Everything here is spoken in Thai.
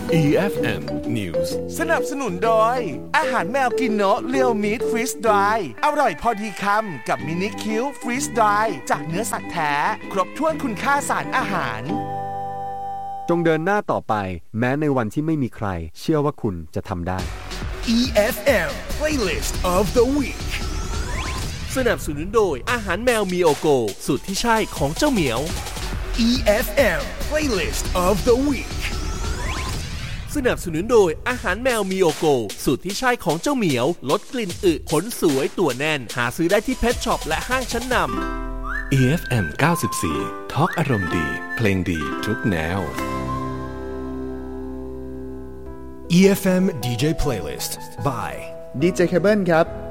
EFM News สนับสนุนโดยอาหารแมวกินโนะเรียวมีทฟรีซดรายอร่อยพอดีคำกับมินิคิวฟรีซดรายจากเนื้อสัตว์แท้ครบถ้วนคุณค่าสารอาหารจงเดินหน้าต่อไปแม้ในวันที่ไม่มีใครเชื่อว่าคุณจะทำได้ EFM Playlist of the Week สนับสนุนโดยอาหารแมวมีโอโกสูตรที่ใช่ของเจ้าเหมียว EFM Playlist of the Week สนับสนุนโดยอาหารแมวมีโอโกสูตรที่ใช่ของเจ้าเหมียวลดกลิ่นอึขนสวยตัวแน่นหาซื้อได้ที่เพทช็อปและห้างชั้นนำ EFM 94 ทอล์กอารมณ์ดีเพลงดีทุกแนว EFM DJ Playlist by DJ Cable ครับ